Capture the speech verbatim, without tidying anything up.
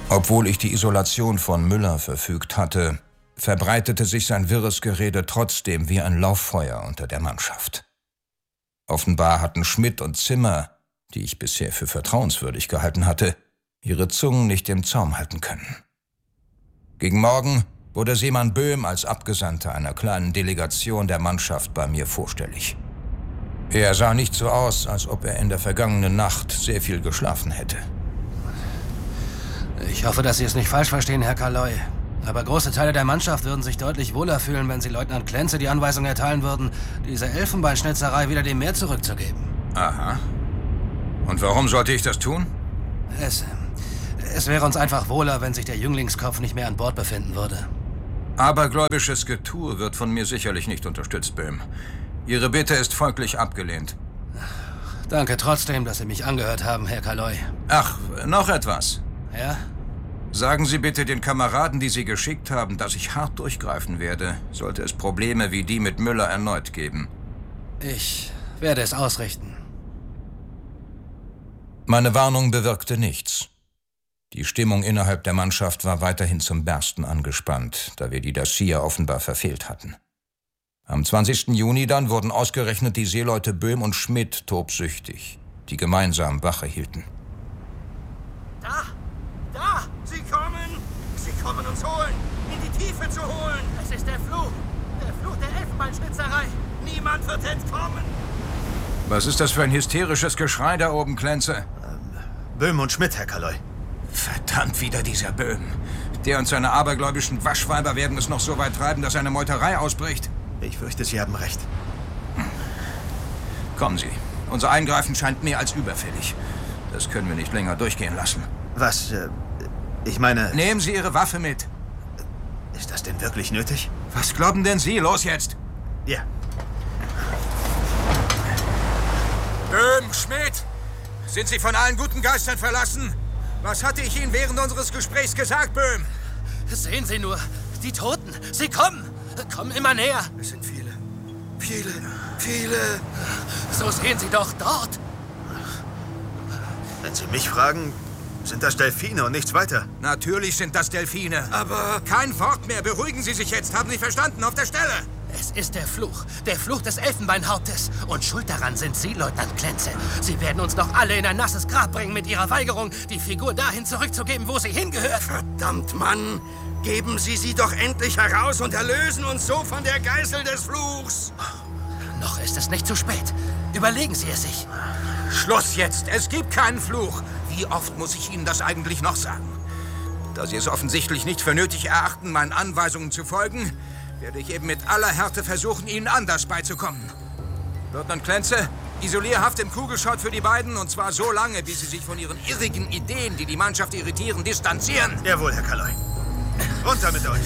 Obwohl ich die Isolation von Müller verfügt hatte, verbreitete sich sein wirres Gerede trotzdem wie ein Lauffeuer unter der Mannschaft. Offenbar hatten Schmidt und Zimmer, die ich bisher für vertrauenswürdig gehalten hatte, ihre Zungen nicht im Zaum halten können. Gegen Morgen wurde Seemann Böhm als Abgesandter einer kleinen Delegation der Mannschaft bei mir vorstellig. Er sah nicht so aus, als ob er in der vergangenen Nacht sehr viel geschlafen hätte. Ich hoffe, dass Sie es nicht falsch verstehen, Herr Kaloy. Aber große Teile der Mannschaft würden sich deutlich wohler fühlen, wenn Sie Leutnant Klenze die Anweisung erteilen würden, diese Elfenbeinschnitzerei wieder dem Meer zurückzugeben. Aha. Und warum sollte ich das tun? Es, es wäre uns einfach wohler, wenn sich der Jünglingskopf nicht mehr an Bord befinden würde. Abergläubisches Getue wird von mir sicherlich nicht unterstützt, Böhm. Ihre Bitte ist folglich abgelehnt. Danke trotzdem, dass Sie mich angehört haben, Herr Kaloy. Ach, noch etwas. Ja? Sagen Sie bitte den Kameraden, die Sie geschickt haben, dass ich hart durchgreifen werde, sollte es Probleme wie die mit Müller erneut geben. Ich werde es ausrichten. Meine Warnung bewirkte nichts. Die Stimmung innerhalb der Mannschaft war weiterhin zum Bersten angespannt, da wir die Dacia offenbar verfehlt hatten. Am zwanzigsten Juni dann wurden ausgerechnet die Seeleute Böhm und Schmidt tobsüchtig, die gemeinsam Wache hielten. Da! Da! Sie kommen! Sie kommen uns holen! In die Tiefe zu holen! Es ist der Fluch! Der Fluch der Elfenbeinschnitzerei! Niemand wird entkommen! Was ist das für ein hysterisches Geschrei da oben, Klenze? Ähm, Böhm und Schmidt, Herr Kaloy. Verdammt, wieder dieser Böhm. Der und seine abergläubischen Waschweiber werden es noch so weit treiben, dass eine Meuterei ausbricht. Ich fürchte, Sie haben recht. Kommen Sie. Unser Eingreifen scheint mehr als überfällig. Das können wir nicht länger durchgehen lassen. Was, äh, ich meine... Nehmen Sie Ihre Waffe mit. Ist das denn wirklich nötig? Was glauben denn Sie? Los jetzt! Ja. Böhm, Schmidt! Sind Sie von allen guten Geistern verlassen? Was hatte ich Ihnen während unseres Gesprächs gesagt, Böhm? Sehen Sie nur, die Toten, sie kommen! Kommen immer näher! Es sind viele, viele, viele... So sehen Sie doch dort! Wenn Sie mich fragen, sind das Delfine und nichts weiter. Natürlich sind das Delfine. Aber... Kein Wort mehr. Beruhigen Sie sich jetzt. Haben Sie verstanden? Auf der Stelle. Es ist der Fluch. Der Fluch des Elfenbeinhauptes. Und schuld daran sind Sie, Leutnant Klenze. Sie werden uns noch alle in ein nasses Grab bringen mit Ihrer Weigerung, die Figur dahin zurückzugeben, wo sie hingehört. Verdammt, Mann! Geben Sie sie doch endlich heraus und erlösen uns so von der Geißel des Fluchs! Noch ist es nicht zu spät. Überlegen Sie es sich. Schluss jetzt. Es gibt keinen Fluch. Wie oft muss ich Ihnen das eigentlich noch sagen? Da Sie es offensichtlich nicht für nötig erachten, meinen Anweisungen zu folgen, werde ich eben mit aller Härte versuchen, Ihnen anders beizukommen. Leutnant Klenze, Isolierhaft im Kugelschott für die beiden, und zwar so lange, bis sie sich von ihren irrigen Ideen, die die Mannschaft irritieren, distanzieren. Jawohl, Herr Kaloy. Runter mit euch!